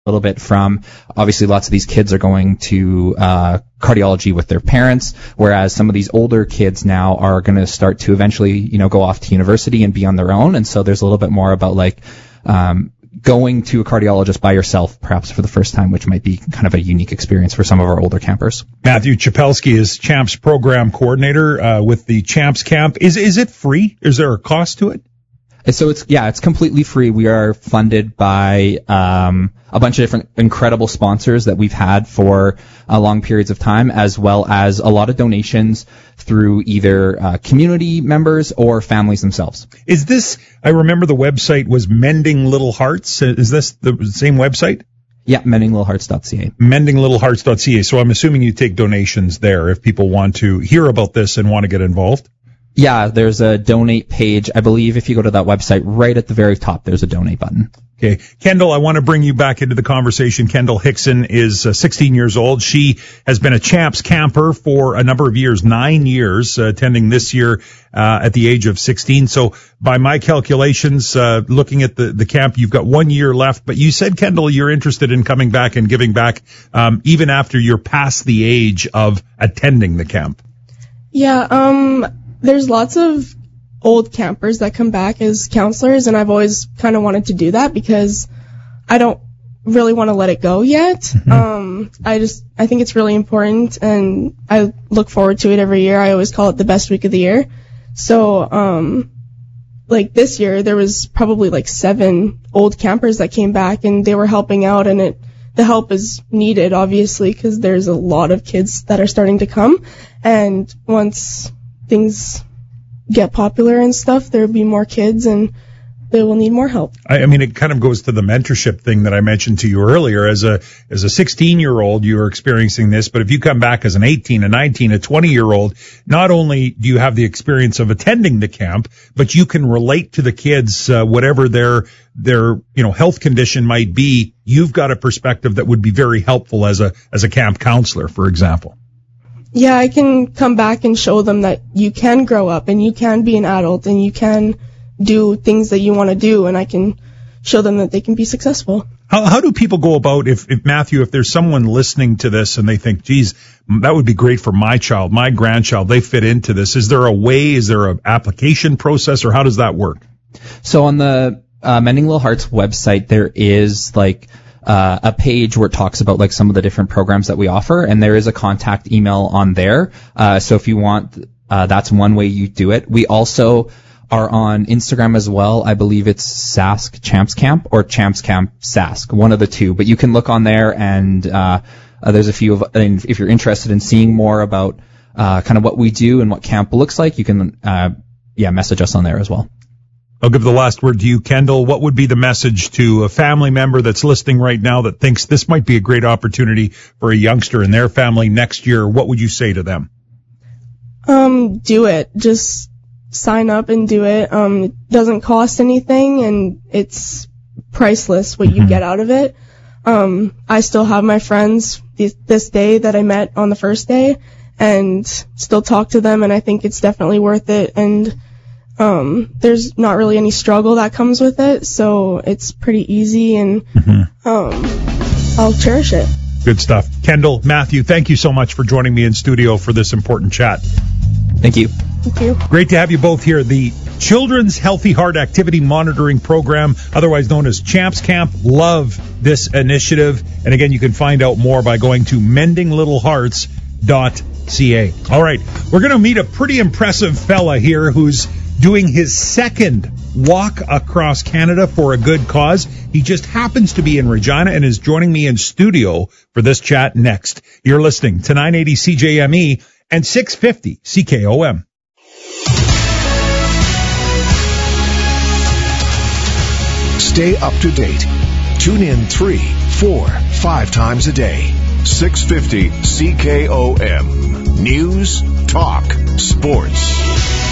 little bit from, obviously lots of these kids are going to cardiology with their parents, whereas some of these older kids now are going to start to eventually, go off to university and be on their own. And so there's a little bit more about going to a cardiologist by yourself, perhaps for the first time, which might be kind of a unique experience for some of our older campers. Matthew Chapelski is CHAMP's program coordinator with the CHAMP's camp. Is it free? Is there a cost to it? So it's completely free. We are funded by a bunch of different incredible sponsors that we've had for long periods of time, as well as a lot of donations through either community members or families themselves. Is this, I remember the website was Mending Little Hearts. Is this the same website? Yeah, mendinglittlehearts.ca. Mendinglittlehearts.ca. So I'm assuming you take donations there if people want to hear about this and want to get involved. Yeah, there's a donate page. I believe if you go to that website, right at the very top, there's a donate button. Okay. Kendall, I want to bring you back into the conversation. Kendall Hickson is 16 years old. She has been a CHAMP's camper for a number of years, 9 years, attending this year at the age of 16. So by my calculations, looking at the camp, you've got 1 year left. But you said, Kendall, you're interested in coming back and giving back even after you're past the age of attending the camp. Yeah, there's lots of old campers that come back as counselors, and I've always kind of wanted to do that because I don't really want to let it go yet. Mm-hmm. I think it's really important, and I look forward to it every year. I always call it the best week of the year. So, this year, there was probably 7 old campers that came back, and they were helping out, and the help is needed, obviously, because there's a lot of kids that are starting to come, and once things get popular and stuff, there'll be more kids and they will need more help. I mean, it kind of goes to the mentorship thing that I mentioned to you earlier. As a 16-year-old, you are experiencing this, but if you come back as an 18, a 19, a 20-year-old, not only do you have the experience of attending the camp, but you can relate to the kids, whatever their health condition might be. You've got a perspective that would be very helpful as a camp counselor, for example. Yeah, I can come back and show them that you can grow up and you can be an adult and you can do things that you want to do, and I can show them that they can be successful. How do people go about, if Matthew, if there's someone listening to this and they think, geez, that would be great for my child, my grandchild, they fit into this. Is there a way, is there an application process, or how does that work? So on the Mending Little Hearts website, there is a page where it talks about some of the different programs that we offer, and there is a contact email on there. So if you want, that's one way you do it. We also are on Instagram as well. I believe it's Sask Champs Camp or Champs Camp Sask, one of the two. But you can look on there, and there's a few and if you're interested in seeing more about kind of what we do and what camp looks like, you can message us on there as well. I'll give the last word to you, Kendall. What would be the message to a family member that's listening right now that thinks this might be a great opportunity for a youngster and their family next year? What would you say to them? Do it. Just sign up and do it. It doesn't cost anything, and it's priceless what you get out of it. I still have my friends this day that I met on the first day and still talk to them, and I think it's definitely worth it. And there's not really any struggle that comes with it, so it's pretty easy, and I'll cherish it. Good stuff. Kendall, Matthew, thank you so much for joining me in studio for this important chat. Thank you. Thank you. Great to have you both here. The Children's Healthy Heart Activity Monitoring Program, otherwise known as CHAMP's Camp, love this initiative. And again, you can find out more by going to mendinglittlehearts.ca. All right, we're going to meet a pretty impressive fella here who's doing his second walk across Canada for a good cause. He just happens to be in Regina and is joining me in studio for this chat next. You're listening to 980 CJME and 650 CKOM. Stay up to date. Tune in 3, 4, 5 times a day. 650 CKOM. News, talk, sports.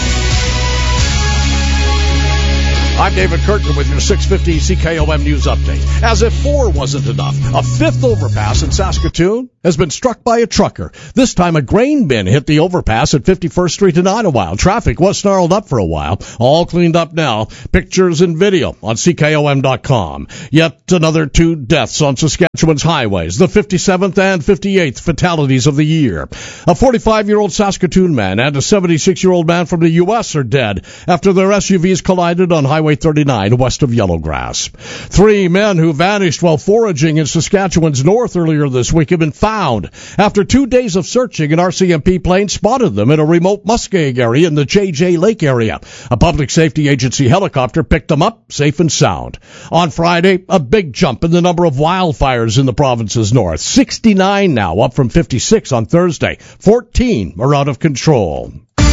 I'm David Curtin with your 650 CKOM News Update. As if 4 wasn't enough, a 5th overpass in Saskatoon has been struck by a trucker. This time a grain bin hit the overpass at 51st Street in Ottawa. Traffic was snarled up for a while. All cleaned up now. Pictures and video on CKOM.com. Yet another 2 deaths on Saskatchewan's highways. The 57th and 58th fatalities of the year. A 45-year-old Saskatoon man and a 76-year-old man from the U.S. are dead after their SUVs collided on Highway 39 west of Yellowgrass. 3 men who vanished while foraging in Saskatchewan's north earlier this week have been found. After 2 days of searching, an RCMP plane spotted them in a remote muskeg area in the JJ Lake area. A public safety agency helicopter picked them up safe and sound. On Friday, a big jump in the number of wildfires in the province's north. 69 now, up from 56 on Thursday. 14 are out of control.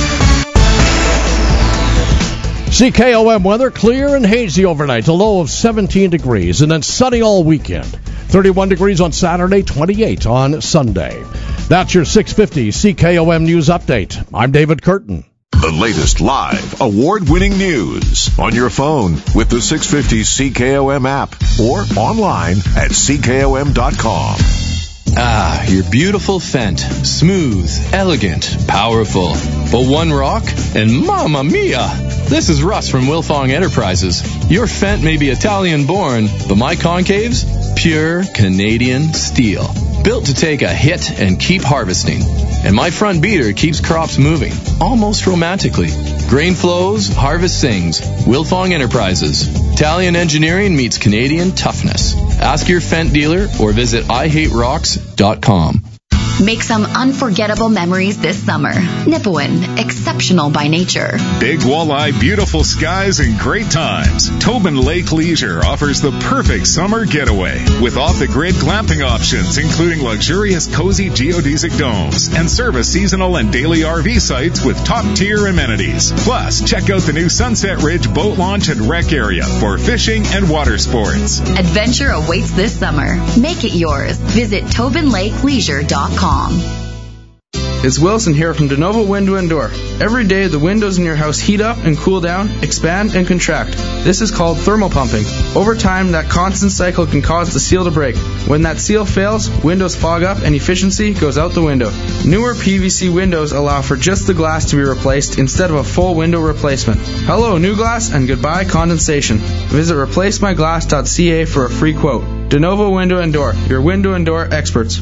CKOM weather, clear and hazy overnight, a low of 17 degrees, and then sunny all weekend. 31 degrees on Saturday, 28 on Sunday. That's your 650 CKOM News Update. I'm David Curtin. The latest live, award-winning news on your phone with the 650 CKOM app or online at CKOM.com. Ah, your beautiful Fendt. Smooth, elegant, powerful. But one rock, and mamma mia! This is Russ from Wilfong Enterprises. Your Fendt may be Italian-born, but my concaves? Pure Canadian steel. Built to take a hit and keep harvesting. And my front beater keeps crops moving, almost romantically. Grain flows, harvest sings. Wilfong Enterprises. Italian engineering meets Canadian toughness. Ask your Fendt dealer or visit IHateRocks.com. Make some unforgettable memories this summer. Nipawin, exceptional by nature. Big walleye, beautiful skies, and great times. Tobin Lake Leisure offers the perfect summer getaway with off-the-grid glamping options, including luxurious, cozy geodesic domes and service seasonal and daily RV sites with top-tier amenities. Plus, check out the new Sunset Ridge boat launch and rec area for fishing and water sports. Adventure awaits this summer. Make it yours. Visit TobinLakeLeisure.com. It's Wilson here from DeNova Window and Door. Every day the windows in your house heat up and cool down, expand and contract. This is called thermal pumping. Over time, that constant cycle can cause the seal to break. When that seal fails, windows fog up and efficiency goes out the window. Newer PVC windows allow for just the glass to be replaced instead of a full window replacement. Hello, new glass, and goodbye condensation. Visit replacemyglass.ca for a free quote. DeNova Window and Door, your window and door experts.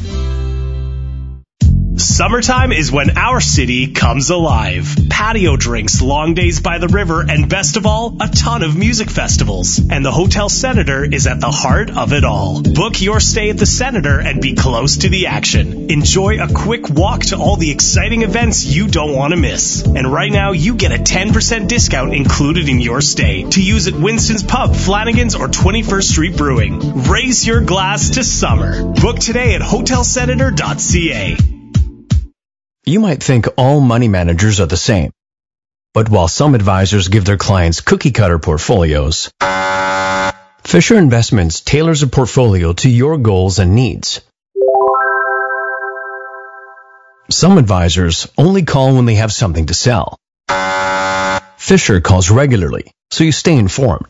Summertime is when our city comes alive. Patio drinks, long days by the river, and best of all, a ton of music festivals. And the Hotel Senator is at the heart of it all. Book your stay at the Senator and be close to the action. Enjoy a quick walk to all the exciting events you don't want to miss. And right now, you get a 10% discount included in your stay to use at Winston's Pub, Flanagan's, or 21st Street Brewing. Raise your glass to summer. Book today at hotelsenator.ca. You might think all money managers are the same. But while some advisors give their clients cookie-cutter portfolios, Fisher Investments tailors a portfolio to your goals and needs. Some advisors only call when they have something to sell. Fisher calls regularly, so you stay informed.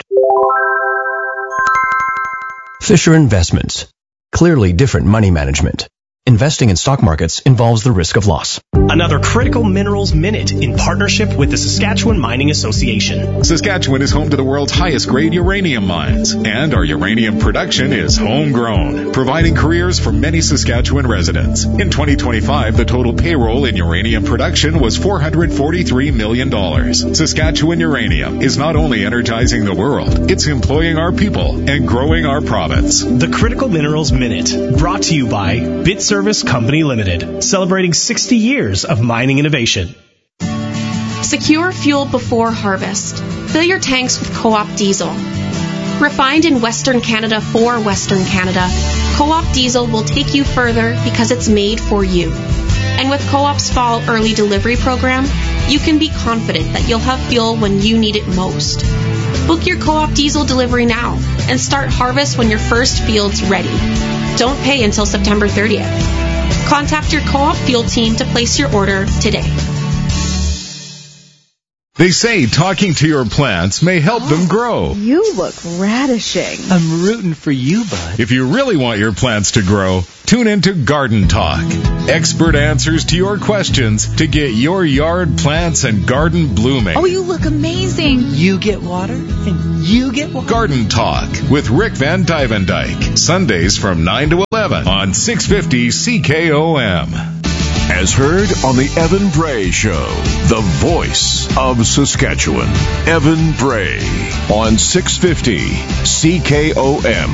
Fisher Investments. Clearly different money management. Investing in stock markets involves the risk of loss. Another Critical Minerals Minute in partnership with the Saskatchewan Mining Association. Saskatchewan is home to the world's highest grade uranium mines, and our uranium production is homegrown, providing careers for many Saskatchewan residents. In 2025, the total payroll in uranium production was $443 million. Saskatchewan Uranium is not only energizing the world, it's employing our people and growing our province. The Critical Minerals Minute, brought to you by BitService Company Limited, celebrating 60 years of mining innovation. Secure fuel before harvest. Fill your tanks with Co-op diesel. Refined in Western Canada for Western Canada, Co-op diesel will take you further because it's made for you. And with Co-op's fall early delivery program, you can be confident that you'll have fuel when you need it most. Book your Co-op diesel delivery now and start harvest when your first field's ready. Don't pay until September 30th. Contact your Co-op fuel team to place your order today. They say talking to your plants may help them grow. You look radishing. I'm rooting for you, bud. If you really want your plants to grow, tune into Garden Talk. Expert answers to your questions to get your yard plants and garden blooming. Oh, you look amazing. You get water, and you get water. Garden Talk with Rick Van Dyke. Sundays from 9 to 11 on 650 CKOM. As heard on the Evan Bray Show, the voice of Saskatchewan. Evan Bray on 650 CKOM.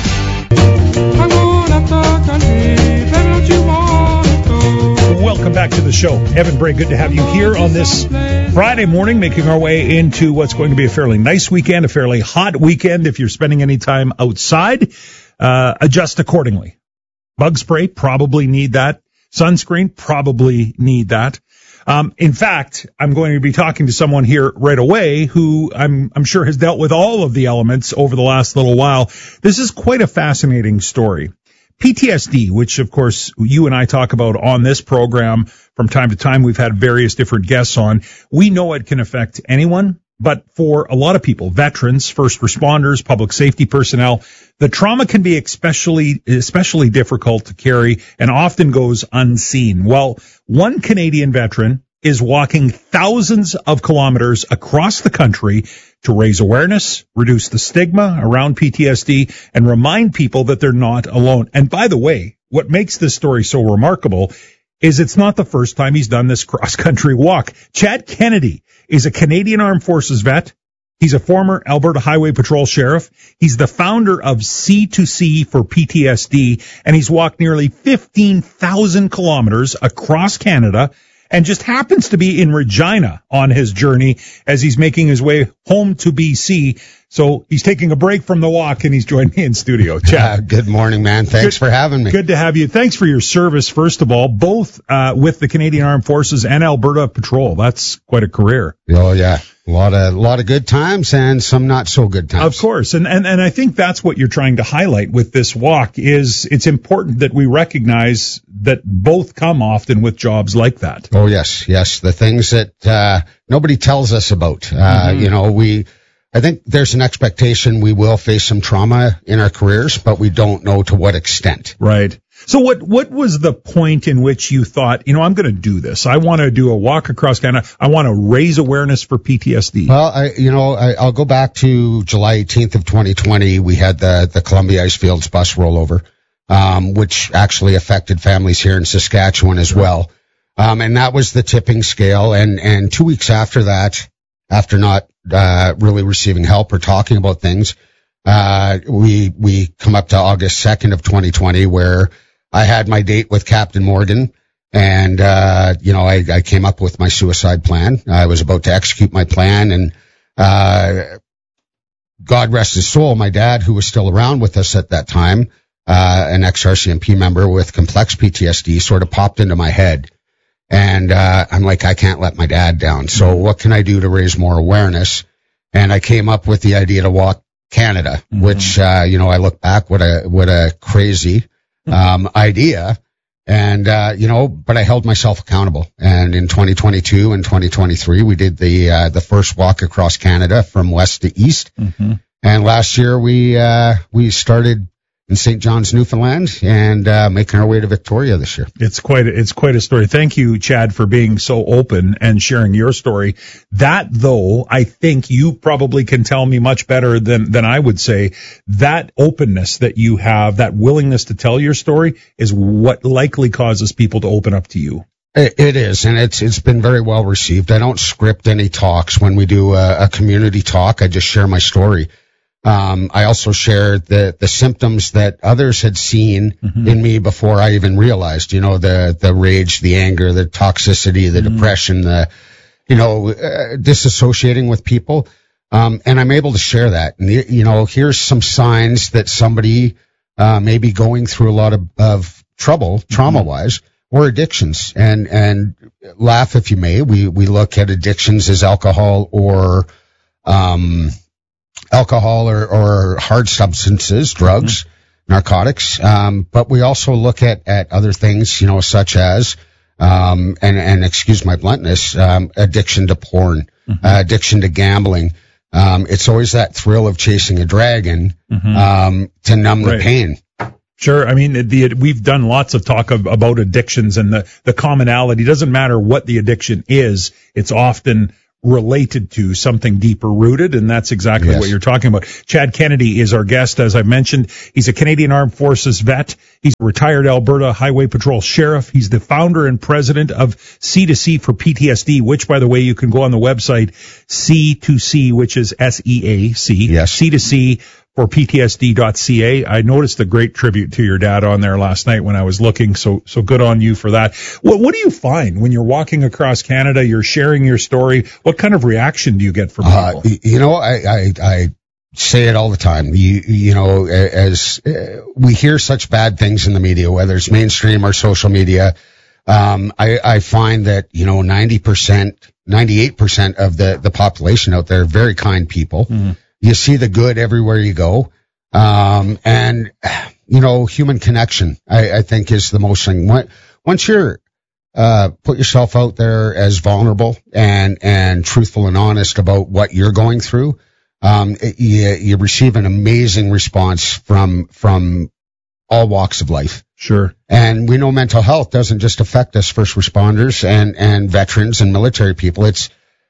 Welcome back to the show. Evan Bray, good to have you here on this Friday morning, making our way into what's going to be a fairly nice weekend, a fairly hot weekend. If you're spending any time outside, adjust accordingly. Bug spray, probably need that. Sunscreen, probably need that. In fact, I'm going to be talking to someone here right away who I'm sure has dealt with all of the elements over the last little while. This is quite a fascinating story. PTSD, which of course you and I talk about on this program from time to time. We've had various different guests on. We know it can affect anyone, but for a lot of people, veterans, first responders, public safety personnel, the trauma can be especially difficult to carry and often goes unseen. Well, one Canadian veteran is walking thousands of kilometers across the country to raise awareness, reduce the stigma around PTSD, and remind people that they're not alone. And by the way, what makes this story so remarkable is it's not the first time he's done this cross-country walk. Chad Kennedy is a Canadian Armed Forces vet. He's a former Alberta Highway Patrol sheriff. He's the founder of C2C for PTSD, and he's walked nearly 15,000 kilometers across Canada and just happens to be in Regina on his journey as he's making his way home to BC. So he's taking a break from the walk, and he's joined me in studio. Chad. Good morning, man. Thanks for having me. Good to have you. Thanks for your service, first of all, both with the Canadian Armed Forces and Alberta Patrol. That's quite a career. Oh, yeah. A lot of good times and some not so good times. Of course. And I think that's what you're trying to highlight with this walk is it's important that we recognize that both come often with jobs like that. Oh, yes. Yes. The things that nobody tells us about. I think there's an expectation we will face some trauma in our careers, but we don't know to what extent. Right. So what was the point in which you thought, I'm going to do this? I want to do a walk across Canada. I want to raise awareness for PTSD. Well, I'll go back to July 18th of 2020. We had the Columbia Icefields bus rollover, which actually affected families here in Saskatchewan as well. And that was the tipping scale. And 2 weeks after that, after not really receiving help or talking about things, we come up to August 2nd of 2020 where I had my date with Captain Morgan and, I came up with my suicide plan. I was about to execute my plan and, God rest his soul, my dad, who was still around with us at that time, an ex-RCMP member with complex PTSD sort of popped into my head. And, I'm like, I can't let my dad down. So what can I do to raise more awareness? And I came up with the idea to walk Canada, which, I look back, what a crazy, idea. And, but I held myself accountable. And in 2022 and 2023, we did the first walk across Canada from west to east. Mm-hmm. And last year we started in St. John's, Newfoundland, and making our way to Victoria this year. It's quite a story. Thank you, Chad, for being so open and sharing your story. That, though, I think you probably can tell me much better than I would say. That openness that you have, that willingness to tell your story, is what likely causes people to open up to you. It is, and it's been very well received. I don't script any talks when we do a community talk. I just share my story. I also shared the symptoms that others had seen in me before I even realized, the rage, the anger, the toxicity, the depression, disassociating with people. And I'm able to share that. And, here's some signs that somebody, may be going through a lot of trouble, trauma-wise, or addictions. And laugh if you may. We look at addictions as alcohol or hard substances, drugs, narcotics. But we also look at other things, such as, and excuse my bluntness, addiction to porn, addiction to gambling. It's always that thrill of chasing a dragon, to numb the pain. Sure. I mean, we've done lots of talk about addictions, and the commonality doesn't matter what the addiction is. It's often related to something deeper rooted, and that's exactly what you're talking about. Chad Kennedy is our guest, as I mentioned. He's a Canadian Armed Forces vet. He's a retired Alberta Highway Patrol sheriff. He's the founder and president of C2C for PTSD, which, by the way, you can go on the website C2C, which is SEAC, C2C for PTSD.ca. I noticed a great tribute to your dad on there last night when I was looking, so good on you for that. What do you find when you're walking across Canada, you're sharing your story? What kind of reaction do you get from people? I say it all the time. As we hear such bad things in the media, whether it's mainstream or social media, I find that, 90%, 98% of the population out there are very kind people. You see the good everywhere you go. And human connection, I think, is the most thing. Once you're, put yourself out there as vulnerable and truthful and honest about what you're going through, you receive an amazing response from all walks of life. Sure. And we know mental health doesn't just affect us first responders and veterans and military people. It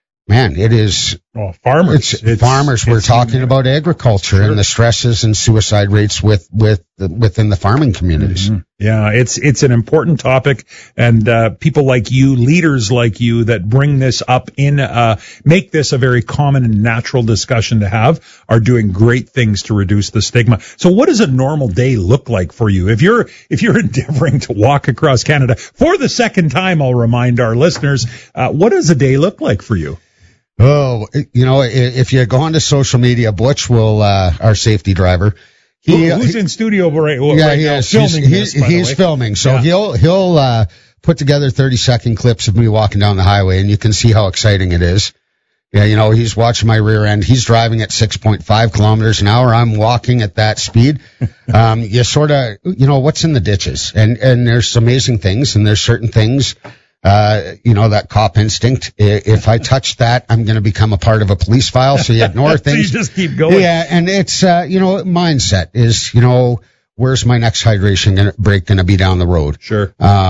is farmers. It's farmers. We're talking about agriculture and the stresses and suicide rates within the farming communities. Yeah, it's an important topic, and people like you, leaders like you, that bring this up make this a very common and natural discussion to have, are doing great things to reduce the stigma. So, what does a normal day look like for you? If you're endeavoring to walk across Canada for the second time, I'll remind our listeners, what does a day look like for you? Oh, if you go onto social media, Butch will, our safety driver. Who's in studio right now filming this, by the way. He's filming. So he'll put together 30-second clips of me walking down the highway, and you can see how exciting it is. Yeah, he's watching my rear end. He's driving at 6.5 kilometers an hour. I'm walking at that speed. You sort of, what's in the ditches, and there's amazing things, and there's certain things, that cop instinct. If I touch that, I'm going to become a part of a police file. So you ignore things. So you just keep going. Yeah. And it's, mindset is, where's my next hydration break going to be down the road? Sure.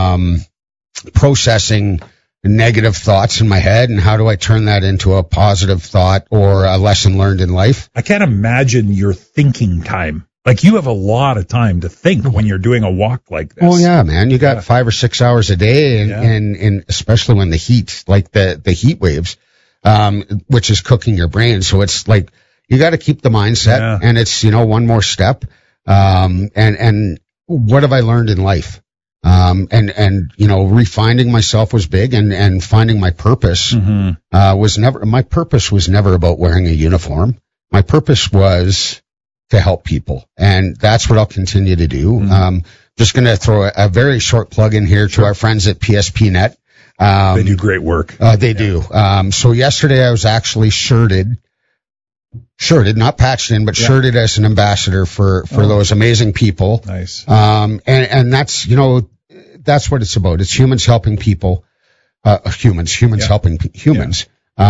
Processing negative thoughts in my head, and how do I turn that into a positive thought or a lesson learned in life? I can't imagine your thinking time. Like, you have a lot of time to think when you're doing a walk like this. Oh yeah, man. You got 5 or 6 hours a day, and especially when the heat, like the heat waves, which is cooking your brain. So it's like, you got to keep the mindset, and it's, one more step. And what have I learned in life? Refinding myself was big, and finding my purpose, my purpose was never about wearing a uniform. My purpose was to help people. And that's what I'll continue to do. Just going to throw a very short plug in here to our friends at PSPNet. They do great work. They do. So yesterday I was actually shirted, not patched in, but shirted as an ambassador for those amazing people. Nice. And that's, that's what it's about. It's humans helping people, humans helping humans.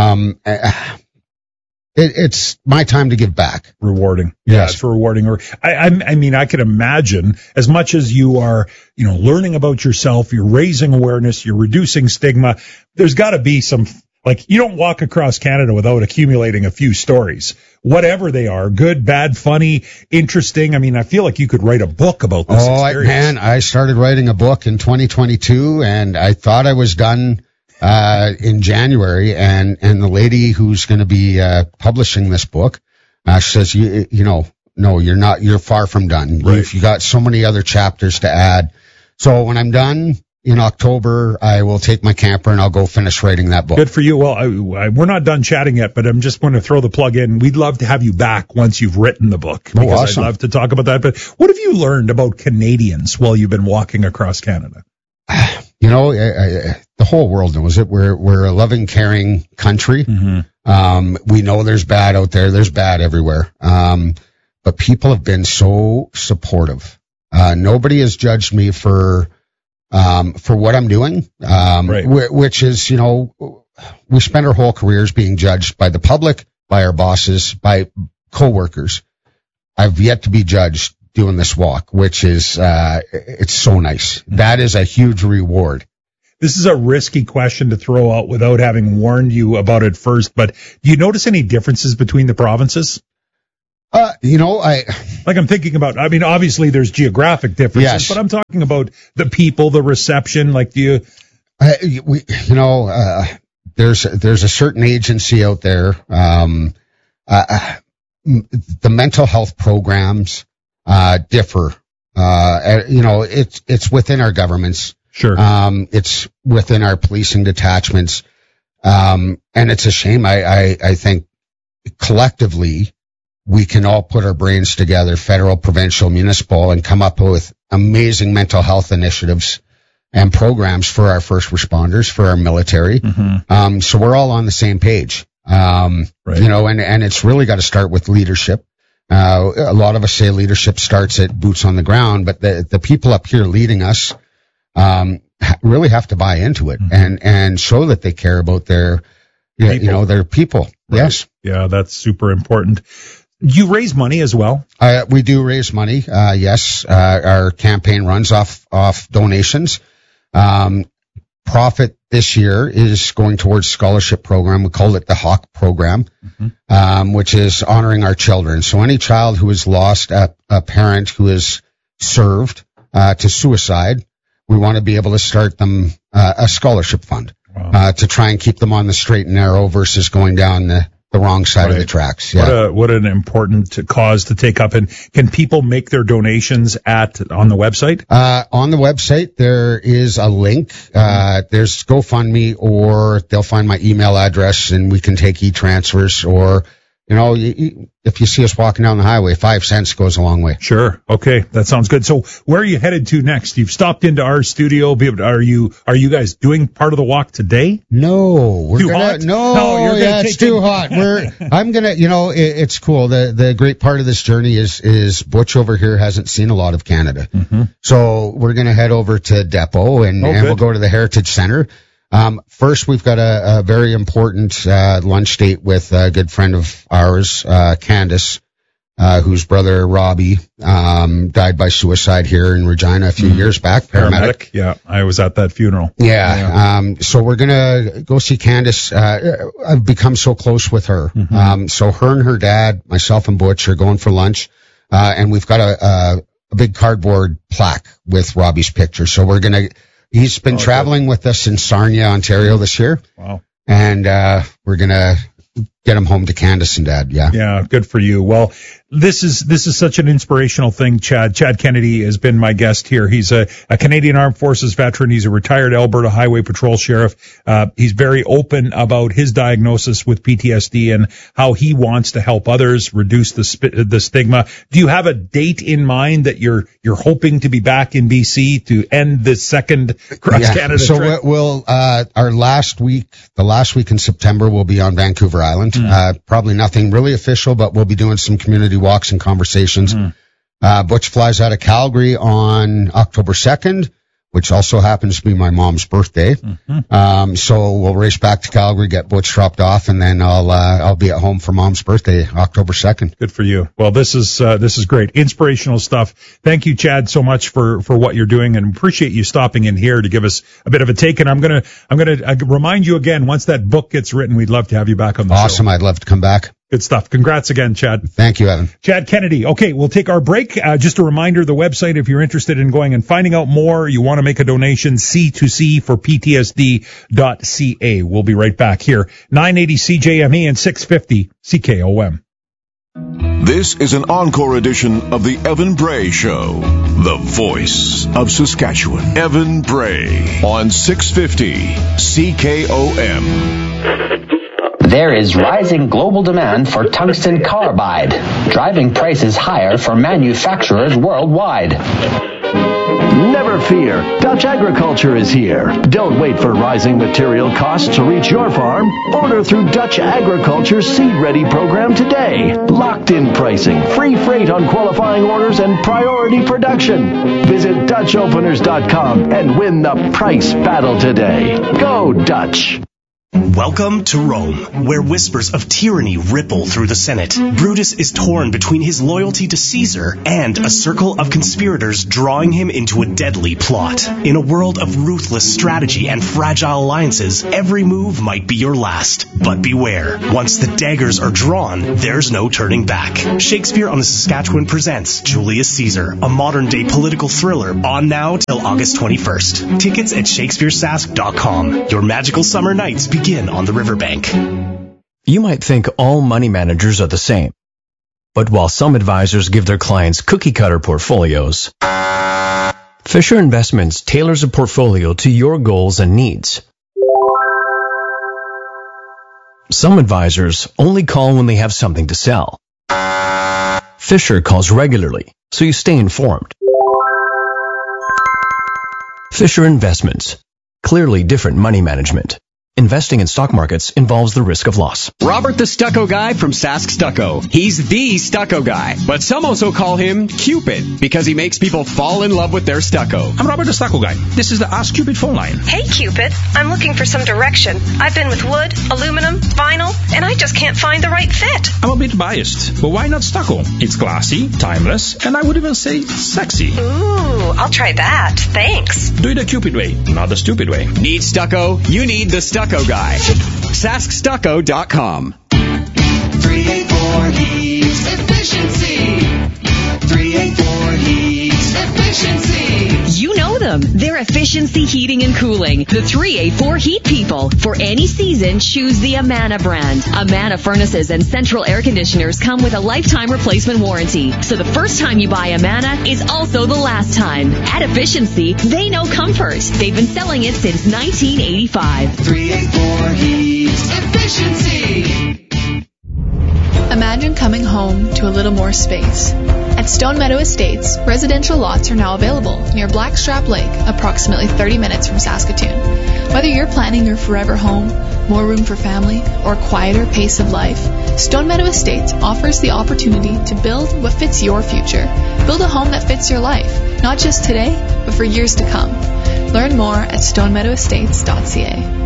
It's my time to give back. Rewarding. Yes. Yeah, it's rewarding. I mean, I can imagine, as much as you are, learning about yourself, you're raising awareness, you're reducing stigma, there's got to be some, you don't walk across Canada without accumulating a few stories, whatever they are, good, bad, funny, interesting. I mean, I feel like you could write a book about this experience. I started writing a book in 2022, and I thought I was done in January, and the lady who's going to be publishing this book says, no, you're not, you're far from done. Right. You got so many other chapters to add. So when I'm done in October, I will take my camper and I'll go finish writing that book. Good for you. Well, we're not done chatting yet, but I'm just going to throw the plug in. We'd love to have you back once you've written the book, because awesome. I'd love to talk about that. But what have you learned about Canadians while you've been walking across Canada? The whole world knows it. We're a loving, caring country. We know there's bad out there. There's bad everywhere. But people have been so supportive. Nobody has judged me for what I'm doing. Right. Which is, we spend our whole careers being judged by the public, by our bosses, by coworkers. I've yet to be judged doing this walk, which is, it's so nice. That is a huge reward. This is a risky question to throw out without having warned you about it first, but do you notice any differences between the provinces? I'm thinking about, obviously there's geographic differences, yes, but I'm talking about the people, the reception, there's a certain agency out there, the mental health programs, differ. It's within our governments. Sure. It's within our policing detachments. And it's a shame. I think collectively we can all put our brains together, federal, provincial, municipal, and come up with amazing mental health initiatives and programs for our first responders, for our military. Mm-hmm. So we're all on the same page. Right. And it's really got to start with leadership. A lot of us say leadership starts at boots on the ground, but the people up here leading us, really have to buy into it, mm-hmm, and show that they care about their people. Right. Yes. Yeah, that's super important. You raise money as well? We do raise money. Yes. Our campaign runs off donations. Profit this year is going towards scholarship program. We call it the HAWK program, mm-hmm, which is honoring our children. So any child who has lost a parent who is served, to suicide, we want to be able to start them, a scholarship fund, wow, to try and keep them on the straight and narrow versus going down the wrong side, right, of the tracks. Yeah. What an important cause to take up. And can people make their donations on the website? On the website, there is a link. There's GoFundMe, or they'll find my email address and we can take e-transfers, or, if you see us walking down the highway, 5 cents goes a long way. Sure. Okay. That sounds good. So where are you headed to next? You've stopped into our studio. Are you guys doing part of the walk today? No. It's too hot. It's cool. The great part of this journey is Butch over here hasn't seen a lot of Canada. Mm-hmm. So we're going to head over to Depot and we'll go to the Heritage Center. First, we've got a very important lunch date with a good friend of ours, Candace, whose brother Robbie died by suicide here in Regina a few years back. Paramedic. Yeah, I was at that funeral. Yeah. So we're gonna go see Candace. I've become so close with her. Mm-hmm. So her and her dad, myself and Butch, are going for lunch, and we've got a big cardboard plaque with Robbie's picture. So we're gonna. He's been traveling with us in Sarnia, Ontario this year. Wow. And we're going to get him home to Candace and Dad. Yeah. Yeah, good for you. Well, this is such an inspirational thing, Chad. Chad Kennedy has been my guest here. He's a Canadian Armed Forces veteran. He's a retired Alberta Highway Patrol sheriff. He's very open about his diagnosis with PTSD and how he wants to help others reduce the stigma. Do you have a date in mind that you're hoping to be back in BC to end this second Cross Canada so trip? Our last week in September, we'll be on Vancouver Island. Probably nothing really official, but we'll be doing some community walks and conversations. Butch flies out of Calgary on October 2nd, which also happens to be my mom's birthday. So we'll race back to Calgary, get Butch dropped off, and then I'll be at home for mom's birthday, October 2nd. Good for you. Well, this is great. Inspirational stuff. Thank you, Chad, so much for what you're doing, and appreciate you stopping in here to give us a bit of a take. And I'm going to remind you again, once that book gets written, we'd love to have you back on the show. Awesome. I'd love to come back. Good stuff. Congrats again, Chad. Thank you, Evan. Chad Kennedy. Okay, we'll take our break. Just a reminder, the website, if you're interested in going and finding out more, you want to make a donation, C2C for PTSD.ca. We'll be right back here. 980 CJME and 650 CKOM. This is an encore edition of the Evan Bray Show, the voice of Saskatchewan. Evan Bray on 650 CKOM. There is rising global demand for tungsten carbide, driving prices higher for manufacturers worldwide. Never fear, Dutch Agriculture is here. Don't wait for rising material costs to reach your farm. Order through Dutch Agriculture's Seed Ready program today. Locked-in pricing, free freight on qualifying orders, and priority production. Visit DutchOpeners.com and win the price battle today. Go Dutch! Welcome to Rome, where whispers of tyranny ripple through the Senate. Brutus is torn between his loyalty to Caesar and a circle of conspirators drawing him into a deadly plot. In a world of ruthless strategy and fragile alliances, every move might be your last. But beware, once the daggers are drawn, there's no turning back. Shakespeare on the Saskatchewan presents Julius Caesar, a modern-day political thriller, on now till August 21st. Tickets at shakespearesask.com. Your magical summer nights begin on the riverbank. You might think all money managers are the same. But while some advisors give their clients cookie-cutter portfolios, Fisher Investments tailors a portfolio to your goals and needs. Some advisors only call when they have something to sell. Fisher calls regularly, so you stay informed. Fisher Investments. Clearly different money management. Investing in stock markets involves the risk of loss. Robert the Stucco Guy from Sask Stucco. He's the stucco guy, but some also call him Cupid because he makes people fall in love with their stucco. I'm Robert the Stucco Guy. This is the Ask Cupid phone line. Hey Cupid, I'm looking for some direction. I've been with wood, aluminum, vinyl, and I just can't find the right fit. I'm a bit biased, but why not stucco? It's classy, timeless, and I would even say sexy. Ooh, I'll try that. Thanks. Do it the Cupid way, not the stupid way. Need stucco? You need the Stucco Guy. SaskStucco.com. 384 Heats Efficiency. 384 Heats Efficiency. You know them. They're Efficiency Heating and Cooling. The 384 Heat People. For any season, choose the Amana brand. Amana furnaces and central air conditioners come with a lifetime replacement warranty. So the first time you buy Amana is also the last time. At Efficiency, they know comfort. They've been selling it since 1985. 384 Heats Efficiency. Imagine coming home to a little more space. At Stone Meadow Estates, residential lots are now available near Blackstrap Lake, approximately 30 minutes from Saskatoon. Whether you're planning your forever home, more room for family, or a quieter pace of life, Stone Meadow Estates offers the opportunity to build what fits your future. Build a home that fits your life, not just today, but for years to come. Learn more at stonemeadowestates.ca.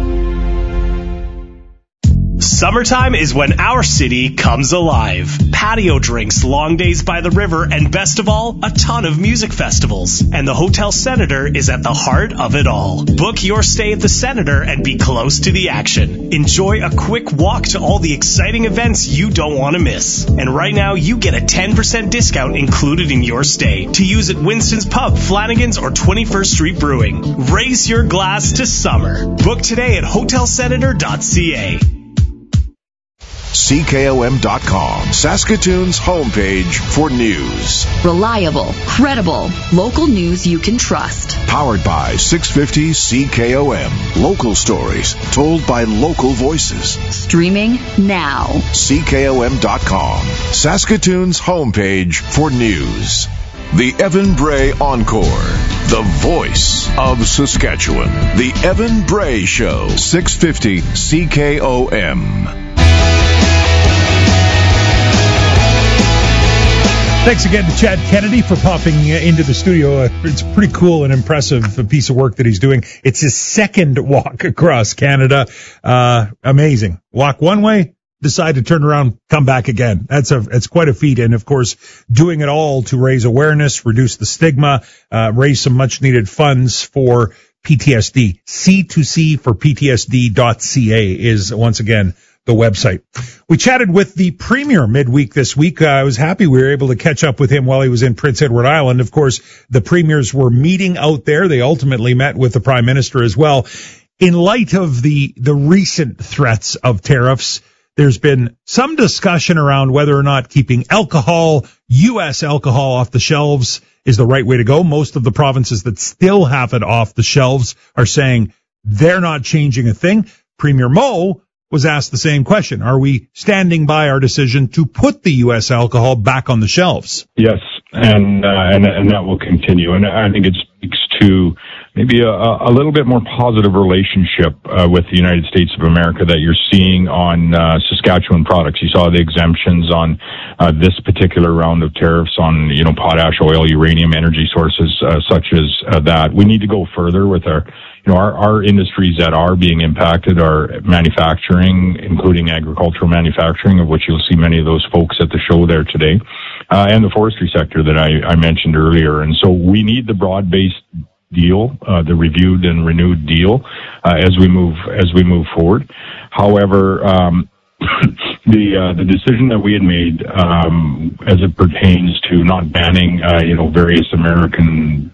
Summertime is when our city comes alive. Patio drinks, long days by the river, and best of all, a ton of music festivals. And the Hotel Senator is at the heart of it all. Book your stay at the Senator and be close to the action. Enjoy a quick walk to all the exciting events you don't want to miss. And right now, you get a 10% discount included in your stay to use at Winston's Pub, Flanagan's, or 21st Street Brewing. Raise your glass to summer. Book today at hotelsenator.ca. CKOM.com, Saskatoon's homepage for news. Reliable, credible, local news you can trust. Powered by 650 CKOM. Local stories told by local voices. Streaming now. CKOM.com, Saskatoon's homepage for news. The Evan Bray Encore. The voice of Saskatchewan. The Evan Bray Show. 650 CKOM. Thanks again to Chad Kennedy for popping into the studio. It's a pretty cool and impressive piece of work that he's doing. It's his second walk across Canada. Amazing. Walk one way, decide to turn around, come back again. It's quite a feat. And of course, doing it all to raise awareness, reduce the stigma, raise some much needed funds for PTSD. C2C for PTSD.ca is once again the website. We chatted with the Premier midweek this week. I was happy we were able to catch up with him while he was in Prince Edward Island. Of course, the Premiers were meeting out there. They ultimately met with the Prime Minister as well. In light of the recent threats of tariffs, there's been some discussion around whether or not keeping alcohol, U.S. alcohol off the shelves is the right way to go. Most of the provinces that still have it off the shelves are saying they're not changing a thing. Premier Moe was asked the same question. Are we standing by our decision to put the U.S. alcohol back on the shelves? Yes, and that will continue. And I think it speaks to maybe a little bit more positive relationship with the United States of America that you're seeing on Saskatchewan products. You saw the exemptions on this particular round of tariffs on, potash, oil, uranium, energy sources such as that. We need to go further with our our industries that are being impacted are manufacturing, including agricultural manufacturing, of which you'll see many of those folks at the show there today, and the forestry sector that I mentioned earlier. And so we need the broad-based deal, the reviewed and renewed deal, as we move forward. However, the decision that we had made, as it pertains to not banning, various American,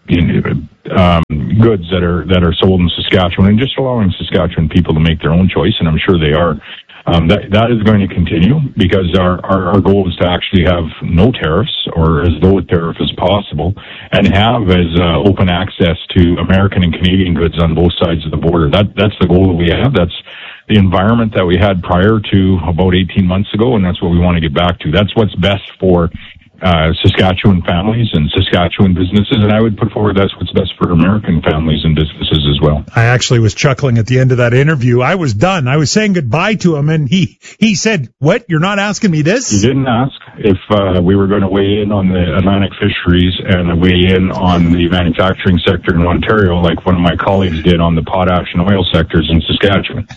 goods that are sold in Saskatchewan, and just allowing Saskatchewan people to make their own choice, and I'm sure they are. That is going to continue, because our goal is to actually have no tariffs, or as low a tariff as possible, and have as open access to American and Canadian goods on both sides of the border. That's the goal that we have. That's the environment that we had prior to about 18 months ago, and that's what we want to get back to. That's what's best for Saskatchewan families and Saskatchewan businesses, and I would put forward that's what's best for American families and businesses as well. I actually was chuckling at the end of that interview. I was done. I was saying goodbye to him, and he said, "What? You're not asking me this?" You didn't ask if we were going to weigh in on the Atlantic fisheries and weigh in on the manufacturing sector in Ontario, like one of my colleagues did on the potash and oil sectors in Saskatchewan.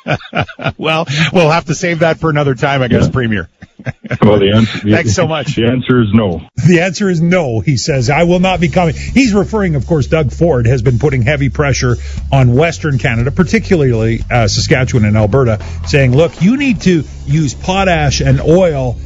Well, we'll have to save that for another time, I guess, Premier. Well, thanks so much. The answer is no. The answer is no, he says. I will not be coming. He's referring, of course, Doug Ford has been putting heavy pressure on Western Canada, particularly Saskatchewan and Alberta, saying, look, you need to use potash and oil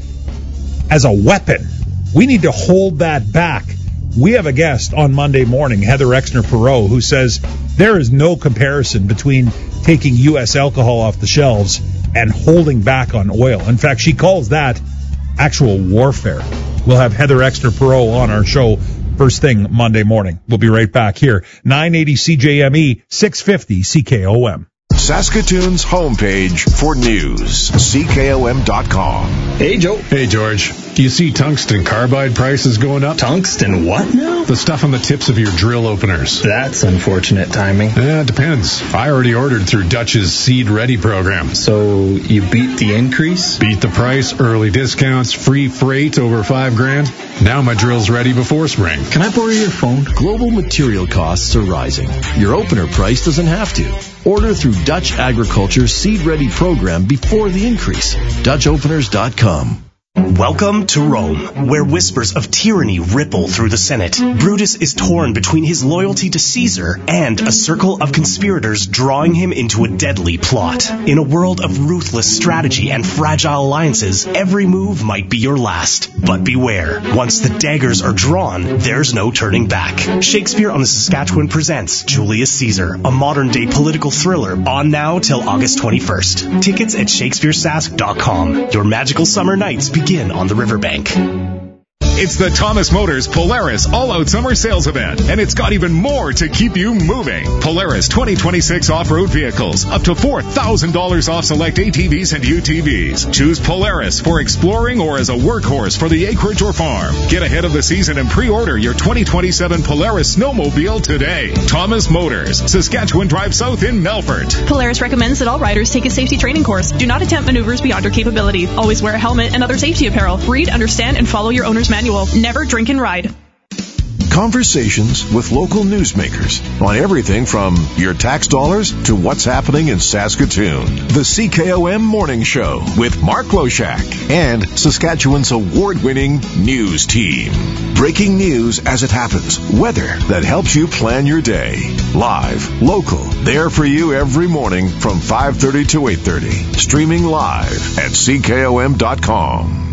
as a weapon. We need to hold that back. We have a guest on Monday morning, Heather Exner-Perot, who says there is no comparison between taking U.S. alcohol off the shelves and holding back on oil. In fact, she calls that actual warfare. We'll have Heather Exner-Perot on our show first thing Monday morning. We'll be right back here. 980 CJME, 650 CKOM. Saskatoon's homepage for news, CKOM.com. Hey, Joe. Hey, George. Do you see tungsten carbide prices going up? Tungsten what now? The stuff on the tips of your drill openers. That's unfortunate timing. Yeah, it depends. I already ordered through Dutch's Seed Ready program. So you beat the increase? Beat the price, early discounts, free freight over $5,000. Now my drill's ready before spring. Can I borrow your phone? Global material costs are rising. Your opener price doesn't have to. Order through Dutch Agriculture's Seed Ready program before the increase. DutchOpeners.com. Welcome to Rome, where whispers of tyranny ripple through the Senate. Brutus is torn between his loyalty to Caesar and a circle of conspirators drawing him into a deadly plot. In a world of ruthless strategy and fragile alliances, every move might be your last. But beware, once the daggers are drawn, there's no turning back. Shakespeare on the Saskatchewan presents Julius Caesar, a modern-day political thriller, on now till August 21st. Tickets at shakespearesask.com. Your magical summer nights begin on the riverbank. It's the Thomas Motors Polaris All-Out Summer Sales Event, and it's got even more to keep you moving. Polaris 2026 off-road vehicles, up to $4,000 off select ATVs and UTVs. Choose Polaris for exploring or as a workhorse for the acreage or farm. Get ahead of the season and pre-order your 2027 Polaris snowmobile today. Thomas Motors, Saskatchewan Drive South in Melfort. Polaris recommends that all riders take a safety training course. Do not attempt maneuvers beyond your capability. Always wear a helmet and other safety apparel. Read, understand, and follow your owner's manual. Never drink and ride. Conversations with local newsmakers on everything from your tax dollars to what's happening in Saskatoon. The CKOM Morning Show with Mark Loshak and Saskatchewan's award-winning news team. Breaking news as it happens. Weather that helps you plan your day. Live, local, there for you every morning from 5:30 to 8:30. Streaming live at CKOM.com.